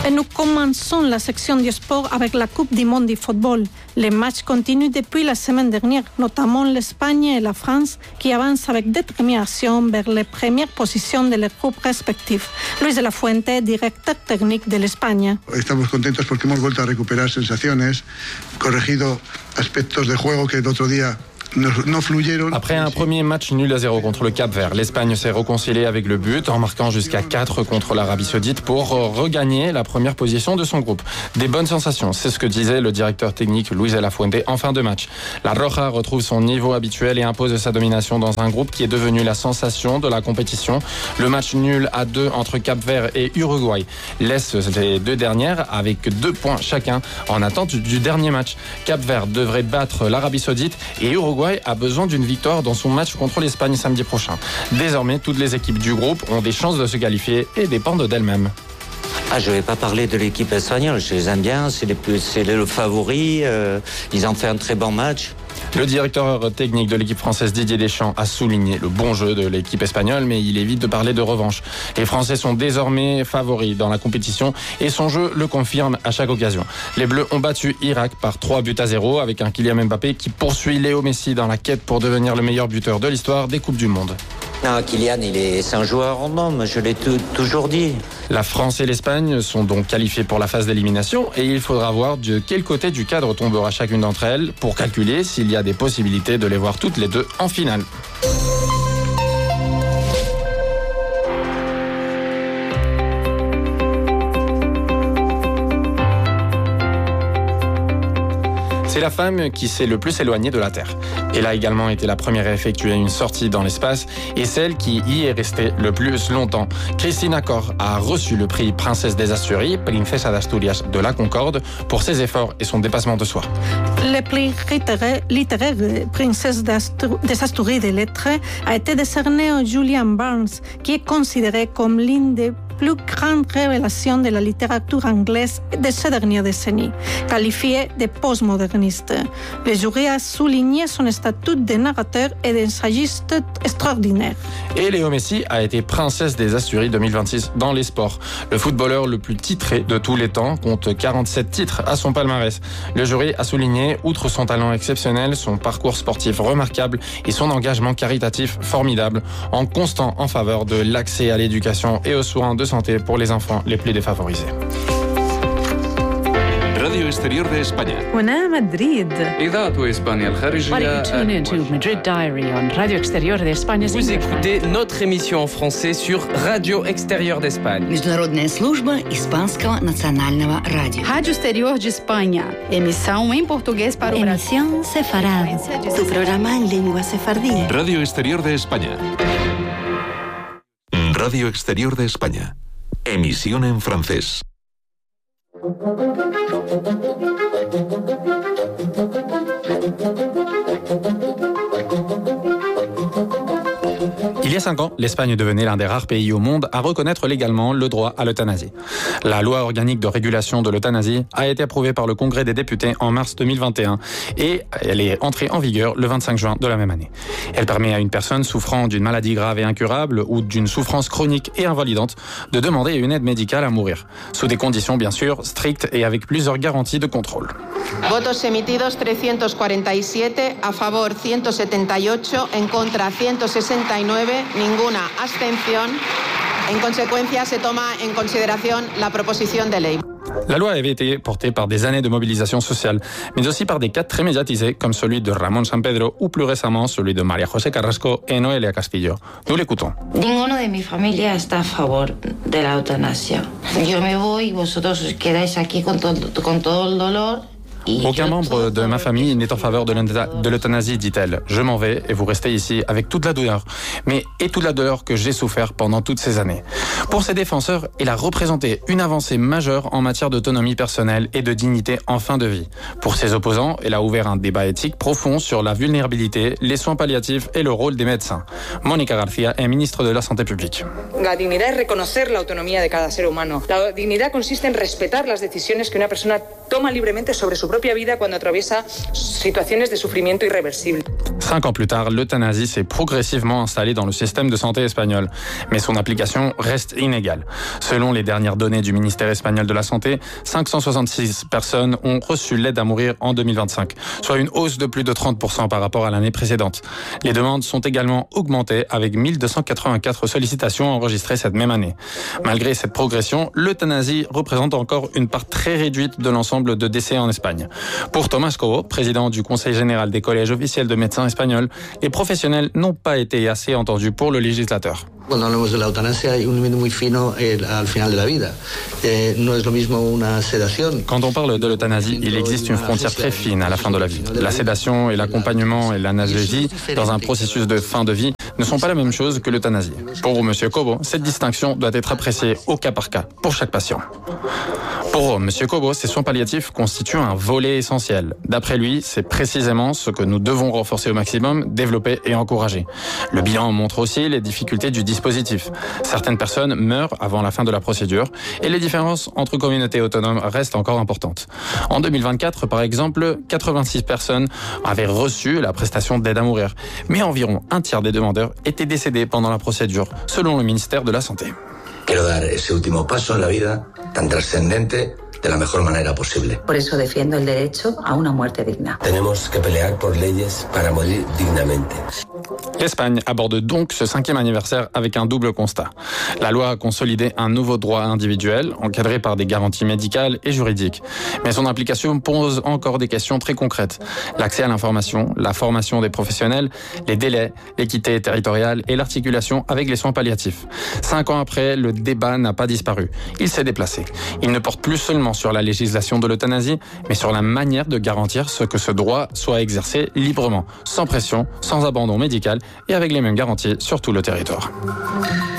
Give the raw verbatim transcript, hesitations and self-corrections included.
Et nous commençons la section du sport avec la Coupe du monde du football. Les matchs continuent depuis la semaine dernière, notamment l'Espagne et la France, qui avancent avec détermination vers les premières positions de leurs groupes respectifs. Luis de la Fuente, directeur technique de l'Espagne. Estamos contentos porque hemos vuelto a recuperar sensaciones, corregido aspectos de juego que el otro día Après un premier match nul à zéro contre le Cap-Vert, l'Espagne s'est réconciliée avec le but en marquant jusqu'à quatre contre l'Arabie Saoudite pour regagner la première position de son groupe. Des bonnes sensations, c'est ce que disait le directeur technique Luis de la Fuente en fin de match. La Roja retrouve son niveau habituel et impose sa domination dans un groupe qui est devenu la sensation de la compétition. Le match nul à deux entre Cap-Vert et Uruguay laisse les deux dernières avec deux points chacun en attente du dernier match. Cap-Vert devrait battre l'Arabie Saoudite et Uruguay a besoin d'une victoire dans son match contre l'Espagne samedi prochain. Désormais, toutes les équipes du groupe ont des chances de se qualifier et dépendent d'elles-mêmes. Ah, je ne vais pas parler de l'équipe espagnole, je les aime bien, c'est, les plus, c'est le favori, euh, ils ont fait un très bon match. Le directeur technique de l'équipe française Didier Deschamps a souligné le bon jeu de l'équipe espagnole, mais il évite de parler de revanche. Les Français sont désormais favoris dans la compétition et son jeu le confirme à chaque occasion. Les Bleus ont battu Irak par trois buts à zéro avec un Kylian Mbappé qui poursuit Léo Messi dans la quête pour devenir le meilleur buteur de l'histoire des Coupes du Monde. Non, Kylian, il est, c'est un joueur en homme, je l'ai tout, toujours dit. La France et l'Espagne sont donc qualifiées pour la phase d'élimination et il faudra voir de quel côté du cadre tombera chacune d'entre elles pour calculer s'il y a des possibilités de les voir toutes les deux en finale. C'est la femme qui s'est le plus éloignée de la Terre. Elle a également été la première à effectuer une sortie dans l'espace et celle qui y est restée le plus longtemps. Cristina Cor a reçu le prix Princesse des Asturies, Princesa de Asturias de la Concorde, pour ses efforts et son dépassement de soi. Le prix littéraire Princesse des Asturies des lettres a été décerné à Julian Barnes, qui est considéré comme l'une des plus grande révélation de la littérature anglaise de ces dernières décennies, qualifiée de postmoderniste. Le jury a souligné son statut de narrateur et d'ensayiste extraordinaire. Et Léo Messi a été princesse des Asturies deux mille vingt-six dans les sports. Le footballeur le plus titré de tous les temps compte quarante-sept titres à son palmarès. Le jury a souligné, outre son talent exceptionnel, son parcours sportif remarquable et son engagement caritatif formidable, en constant en faveur de l'accès à l'éducation et aux soins de santé pour les enfants les plus défavorisés. Radio Exterior de España. هنا مدريد. إذاعة إسبانيا الخارجية. Tune into Madrid Diary on Radio Exterior de España. Vous écoutez notre émission en français sur Radio Exterior d'Espagne. Международная служба Испанского национального радио. Rádio Exterior de Espanha. Emissão em português para o Brasil. Emisión sefarad. Tu programa en lengua sefardí. Radio Exterior de España. Radio Exterior de España. Emisión en francés. Il y a cinq ans, l'Espagne devenait l'un des rares pays au monde à reconnaître légalement le droit à l'euthanasie. La loi organique de régulation de l'euthanasie a été approuvée par le Congrès des députés en mars deux mille vingt et un et elle est entrée en vigueur le vingt-cinq juin de la même année. Elle permet à une personne souffrant d'une maladie grave et incurable ou d'une souffrance chronique et invalidante de demander une aide médicale à mourir, sous des conditions bien sûr strictes et avec plusieurs garanties de contrôle. Votos emitidos trescientos cuarenta y siete, a favor ciento setenta y ocho, en contra ciento sesenta y nueve, ninguna abstención. En consecuencia, se toma en consideración la proposición de ley. La loi avait été portée par des années de mobilisation sociale, mais aussi par des cas très médiatisés comme celui de Ramón Sampedro ou plus récemment celui de María José Carrasco et Noelia Castillo. Nous l'écoutons. Ninguno de mi familia está a favor de la eutanasia. Yo me voy y vosotros os quedáis aquí con todo, con todo el dolor. Aucun membre de ma famille n'est en faveur de l'euthanasie, dit-elle. Je m'en vais et vous restez ici avec toute la douleur. Mais et toute la douleur que j'ai souffert pendant toutes ces années. Pour ses défenseurs, elle a représenté une avancée majeure en matière d'autonomie personnelle et de dignité en fin de vie. Pour ses opposants, elle a ouvert un débat éthique profond sur la vulnérabilité, les soins palliatifs et le rôle des médecins. Mónica García est ministre de la Santé publique. La dignidad es reconocer la autonomía de cada ser humano. La dignidad consiste en respetar las decisiones que una persona toma libremente sobre su propia vida cuando atraviesa situaciones de sufrimiento irreversible. Cinq ans plus tard, l'euthanasie s'est progressivement installée dans le système de santé espagnol. Mais son application reste inégale. Selon les dernières données du ministère espagnol de la Santé, cinq cent soixante-six personnes ont reçu l'aide à mourir en deux mille vingt-cinq, soit une hausse de plus de trente pour cent par rapport à l'année précédente. Les demandes sont également augmentées avec mille deux cent quatre-vingt-quatre sollicitations enregistrées cette même année. Malgré cette progression, l'euthanasie représente encore une part très réduite de l'ensemble de décès en Espagne. Pour Tomás Cobo, président du Conseil général des collèges officiels de médecins espagnols, les professionnels n'ont pas été assez entendus pour le législateur. Cuando hablamos de la eutanasia hay un límite muy fino eh, al final de la vida. Eh, no es lo mismo una sedación. Quand on parle de l'euthanasie, il existe une frontière très fine à la fin de la vie. La sédation et l'accompagnement et l'analgésie dans un processus de fin de vie ne sont pas la même chose que l'euthanasie. Pour M. Cobo, cette distinction doit être appréciée au cas par cas pour chaque patient. Pour M. Cobo, ces soins palliatifs constituent un volet essentiel. D'après lui, c'est précisément ce que nous devons renforcer au maximum, développer et encourager. Le bilan montre aussi les difficultés du dispositif. Certaines personnes meurent avant la fin de la procédure et les différences entre communautés autonomes restent encore importantes. En deux mille vingt-quatre, par exemple, quatre-vingt-six personnes avaient reçu la prestation d'aide à mourir, mais environ un tiers des demandeurs étaient décédés pendant la procédure, selon le ministère de la Santé. Quiero dar ese último paso en la vida tan trascendente de la mejor manera posible. Por eso defiendo el derecho a una muerte digna. Tenemos que pelear por leyes para morir dignamente. L'Espagne aborde donc ce cinquième anniversaire avec un double constat. La loi a consolidé un nouveau droit individuel, encadré par des garanties médicales et juridiques. Mais son application pose encore des questions très concrètes. L'accès à l'information, la formation des professionnels, les délais, l'équité territoriale et l'articulation avec les soins palliatifs. Cinq ans après, le débat n'a pas disparu. Il s'est déplacé. Il ne porte plus seulement sur la législation de l'euthanasie, mais sur la manière de garantir ce que ce droit soit exercé librement, sans pression, sans abandon médical et avec les mêmes garanties sur tout le territoire.